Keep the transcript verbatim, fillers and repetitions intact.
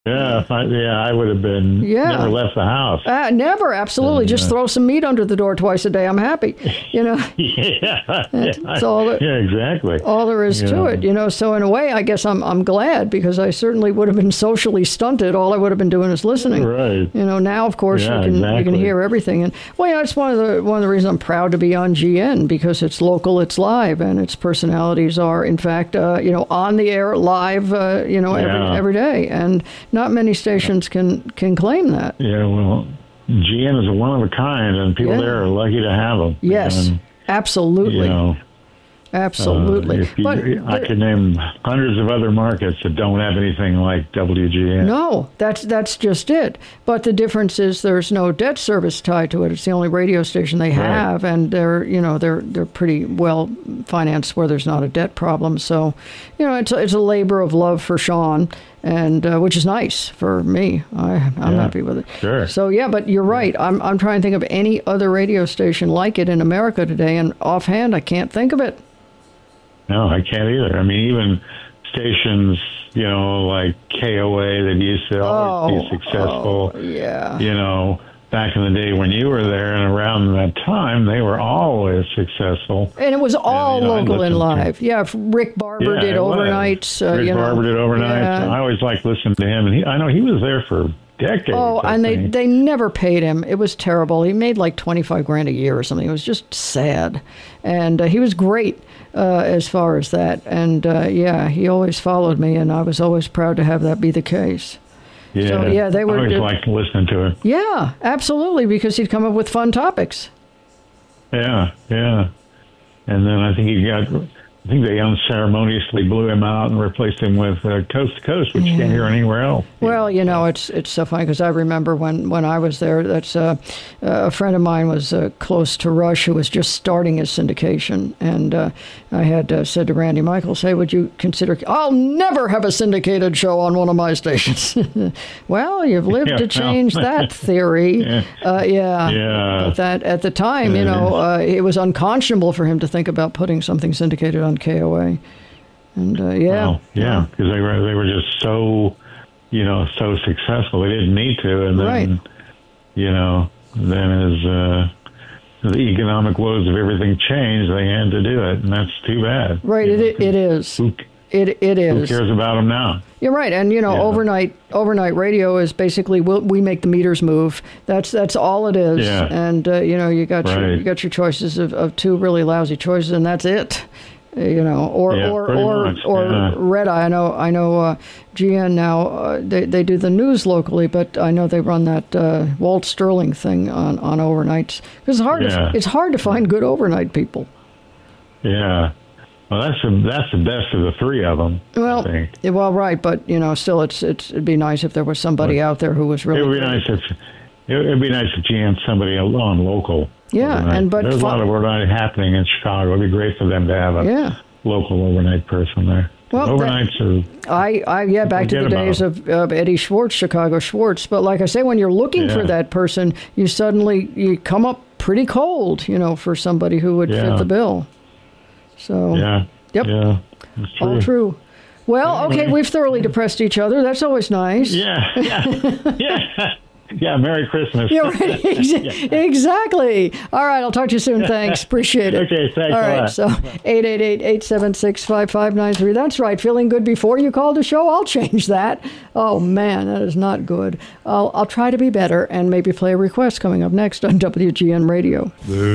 Yeah, if I, yeah, I would have been Yeah. never left the house. Uh, never, absolutely. And, Just uh, throw some meat under the door twice a day. I'm happy. You know, yeah, That's yeah, all that- yeah, exactly. all there is to Yeah. it. You know, so in a way, I guess I'm I'm glad because I certainly would have been socially stunted. All I would have been doing is listening. Right. You know, now of course Yeah, you can you can exactly. hear everything, and well, you know, it's one of the one of the reasons I'm proud to be on G N because it's local, it's live, and its personalities are in fact uh, you know on the air live, uh, you know, every Yeah. every day, and not many stations can can claim that. Yeah, well, G N is a one of a kind, and people Yeah. there are lucky to have them. Yes, And, absolutely, you know, absolutely. Uh, if you, but I there- could name hundreds of other markets that don't have anything like W G N. No, that's that's just it. But the difference is there's no debt service tied to it. It's the only radio station they have, and they're you know they're they're pretty well financed where there's not a debt problem. So, you know, it's a, it's a labor of love for Sean, and uh, which is nice for me. I I'm Yeah, happy with it. sure. So yeah, but you're right. I'm I'm trying to think of any other radio station like it in America today, and offhand I can't think of it. No, I can't either. I mean, even stations, you know, like K O A that used to always Oh, be successful. oh, yeah. You know, back in the day when you were there and around that time, they were always successful. And it was all you know, I local and listened to- live. Yeah, Rick Barber Yeah, did it was. overnights. Uh, Rick you know, Barber did overnight. Yeah. I always liked listening to him, and he, I know he was there for decades. Oh, I and they, think. they never paid him. It was terrible. He made like twenty-five grand a year or something. It was just sad. And uh, he was great uh, as far as that. And uh, yeah, he always followed me, and I was always proud to have that be the case. yeah, so, yeah, they were- I always liked listening to him. Yeah, absolutely, because he'd come up with fun topics. Yeah, yeah. And then I think he got, I think they unceremoniously blew him out and replaced him with uh, Coast to Coast, which you can't hear anywhere else. Well, you know, it's it's so funny because I remember when, when I was there, that's uh, a friend of mine was uh, close to Rush who was just starting his syndication. And uh, I had uh, said to Randy Michaels, hey, would you consider, I'll never have a syndicated show on one of my stations. Well, you've lived Yeah, to well, change that theory. Yeah. Uh, yeah. Yeah. But that at the time, you Yeah. know, uh, it was unconscionable for him to think about putting something syndicated on K O A. And uh, yeah. Well, yeah, because they were they were just so, you know, so successful. They didn't need to, and then, Right. you know, then as uh, the economic woes of everything changed, they had to do it, and that's too bad. Right, You it, know, it is. Who, It It who is. cares about them now? You're right, and you know, Yeah. overnight overnight radio is basically we'll, we make the meters move. That's that's all it is. Yeah. And uh, you know, you got your Right. you got your choices of, of two really lousy choices, and that's it. Uh, You know, or Yeah, or pretty or much, or yeah. Red Eye. I know I know uh, G N now. Uh, they they do the news locally, but I know they run that uh, Walt Sterling thing on on overnights. 'Cause it's hard Yeah. to it's hard to find good overnight people. Yeah. Well, that's the that's the best of the three of them. I Well, think. yeah, well, right, but you know, still, it's it's it'd be nice if there was somebody out there who was really. It would be good. nice if it would be nice if G N somebody on local. Yeah, overnight. and but there's fo- a lot of overnight happening in Chicago. It'd be great for them to have a Yeah. local overnight person there. Well, that- overnights are I, I, yeah, back to the Forget about days of, of Eddie Schwartz, Chicago Schwartz. But like I say, when you're looking for Yeah. that person, you suddenly you come up pretty cold, you know, for somebody who would fit Yeah. the bill. So, yeah. Yep. Yeah. It's true. all true. Well, okay, we've thoroughly depressed each other. That's always nice. Yeah. Yeah. yeah. Yeah. Merry Christmas. Yeah, right. Ex- Exactly. All right. I'll talk to you soon. Thanks. Appreciate it. Okay, thanks All a right. lot. So eight eight eight, eight seven six, five five nine three. That's right. Feeling good before you called the show? I'll change that. Oh, man, that is not good. I'll, I'll try to be better and maybe play a request coming up next on W G N Radio.